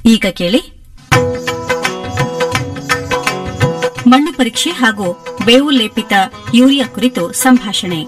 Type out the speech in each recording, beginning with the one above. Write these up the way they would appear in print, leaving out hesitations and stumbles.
ಈಗ ಕೇಳಿ ಮಣ್ಣು ಪರೀಕ್ಷೆ ಹಾಗೂ ಬೇವು ಲೇಪಿತ ಯೂರಿಯಾ ಕುರಿತು ಸಂಭಾಷಣೆ.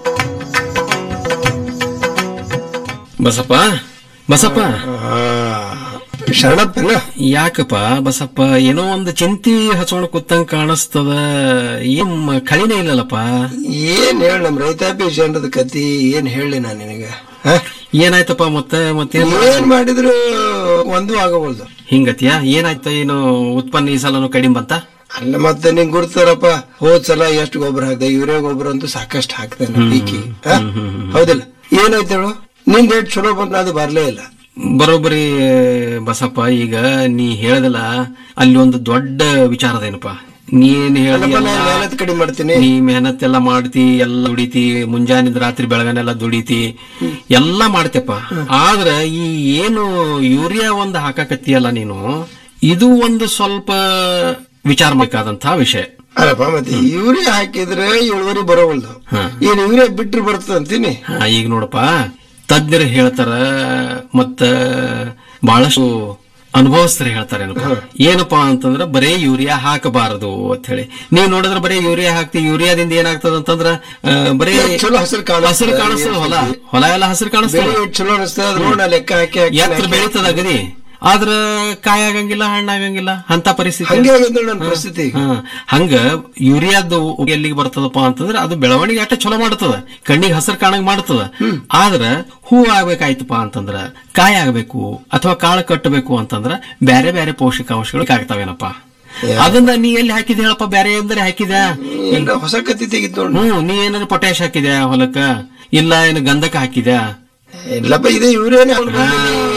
ಬಸಪ್ಪ ಬಸಪ್ಪ ಶರಣಪ್ಪನ ಯಾಕಪ್ಪ ಬಸಪ್ಪ ಏನೋ ಒಂದು ಚಿಂತಿ ಹಚ್ಕೊಂಡ್ ಕೂತಂಗ್ ಕಾಣಿಸ್ತದ, ಏನ್ ಕಳಿನೇ ಇಲ್ಲಲ್ಲಪ್ಪ. ಏನ್ ಹೇಳ ನಮ್ ರೈತಾಪಿ ಜನರದ ಕತಿ ಏನ್ ಹೇಳಿ ನಾನ್ ನಿನಗ ಏನಾಯ್ತಪ್ಪ ಮತ್ತೆ ಏನ್ ಮಾಡಿದ್ರು ಒಂದು ಆಗವಲ್ದು. ಹಿಂಗತಿಯಾ? ಏನಾಯ್ತ? ಏನು ಉತ್ಪನ್ನ ಈ ಸಲನು ಕಡಿಮೆ ಬಂತ? ಅಲ್ಲ ಮತ್ತೆ ನಿಂಗ್ ಗುರ್ತಾರಪ್ಪ, ಹೋದ್ ಸಲ ಎಷ್ಟು ಗೊಬ್ಬರ ಹಾಕ್ದೆ, ಯೂರಿಯಾ ಗೊಬ್ಬರ ಅಂತೂ ಸಾಕಷ್ಟು ಹಾಕ್ದೆ ಪೀಕಿ. ಹೌದಿಲ್ಲ? ಏನಾಯ್ತು ಹೇಳು, ನಿನ್ ರೇಟ್ ಚಲೋ ಬಂತ, ಅದು ಬರ್ಲೇ ಇಲ್ಲ. ಬರೋಬ್ಬರಿ ಬಸಪ್ಪ. ಈಗ ನೀ ಹೇಳದಲ್ಲ, ಅಲ್ಲಿ ಒಂದು ದೊಡ್ಡ ವಿಚಾರದೇನಪ್ಪ. ನೀನ್ ಮೆಹನತ್ ಕಡಿಮೆ ಮಾಡ್ತೀನಿ, ನೀ ಮೆಹನತ್ ಎಲ್ಲ ಮಾಡ್ತಿ, ಎಲ್ಲ ದುಡಿತಿ, ಮುಂಜಾನಿಂದ ರಾತ್ರಿ ಬೆಳಗನೆಲ್ಲ ದುಡಿತಿ, ಎಲ್ಲಾ ಮಾಡ್ತೇಪ್ಪ. ಆದ್ರ ಈ ಏನು ಯೂರಿಯಾ ಒಂದು ಹಾಕಕತ್ತಿಯಲ್ಲ ನೀನು, ಇದು ಒಂದು ಸ್ವಲ್ಪ ವಿಚಾರ ಬೇಕಾದಂತಹ ವಿಷಯ. ಅಲ್ಲಪ್ಪ, ಮತ್ತೆ ಯೂರಿಯಾ ಹಾಕಿದ್ರೆ ಇಳುವರಿ ಬರೋವಲ್ದು, ಏನ್ ಯೂರಿಯಾ ಬಿಟ್ರೆ ಬರ್ತದ ಅಂತೀನಿ. ಈಗ ನೋಡಪ್ಪ, ತಜ್ಞರು ಹೇಳ್ತಾರ, ಮತ್ತ ಬಹಳಷ್ಟು ಅನುಭವಸ್ಥರು ಹೇಳ್ತಾರೇನಪ್ಪ, ಏನಪ್ಪಾ ಅಂತಂದ್ರ ಬರೇ ಯೂರಿಯಾ ಹಾಕಬಾರದು ಅಂತ ಹೇಳಿ. ನೀವ್ ನೋಡಿದ್ರೆ ಬರೇ ಯೂರಿಯಾ ಹಾಕ್ತಿ, ಯೂರಿಯಾದಿಂದ ಏನಾಗ್ತದ ಅಂತಂದ್ರ ಬರೇ ಚಲೋ ಹಸಿರು ಕಾಣಿಸ್ತದ, ಹೊಲ ಎಲ್ಲ ಹಸಿರು ಕಾಣಿಸ್ತದ, ಚಲೋ ಅನಿಸ್ತದ, ಲೆಕ್ಕ ಹಾಕಿ ಎತ್ತರ ಬೆಳೀತದ ಅಗದಿ. ಆದ್ರ ಕಾಯಿ ಆಗಂಗಿಲ್ಲ, ಹಣ್ಣಾಗಂಗಿಲ್ಲ, ಅಂತ ಪರಿಸ್ಥಿತಿ. ಪರಿಸ್ಥಿತಿ ಹಂಗ ಯೂರಿಯಾದ ಎಲ್ಲಿಗೆ ಬರ್ತದಪ್ಪ ಅಂತಂದ್ರೆ ಅದು ಬೆಳವಣಿಗೆ ಅಷ್ಟ ಚಲೋ ಮಾಡ್ತದ, ಕಣ್ಣಿಗೆ ಹಸಿರು ಕಾಣಂಗ್ ಮಾಡ್ತದ. ಆದ್ರ ಹೂ ಆಗ್ಬೇಕಾಯ್ತಪ್ಪ ಅಂತಂದ್ರ, ಕಾಯಿ ಆಗ್ಬೇಕು ಅಥವಾ ಕಾಳು ಕಟ್ಟಬೇಕು ಅಂತಂದ್ರ ಬ್ಯಾರೆ ಬ್ಯಾರೆ ಪೋಷಕಾಂಶಗಳು ಆಗ್ತಾವೇನಪ್ಪ. ಅದನ್ನ ನೀ ಎಲ್ಲಿ ಹಾಕಿದೆ ಹೇಳಪ್ಪ? ಬ್ಯಾರೆ ಅಂದ್ರೆ ಹಾಕಿದ ಹೊಸ ಕತ್ತಿ ತೆಗಿತು. ನೀ ಏನಾದ್ರು ಪೊಟ್ಯಾಶ್ ಹಾಕಿದ್ಯಾ ಹೊಲಕ್ಕ? ಇಲ್ಲ ಏನು ಗಂಧಕ ಹಾಕಿದ್ಯಾ? ಇಲ್ಲಪ್ಪ, ಇದೇ ಯೂರಿಯಾನೇ.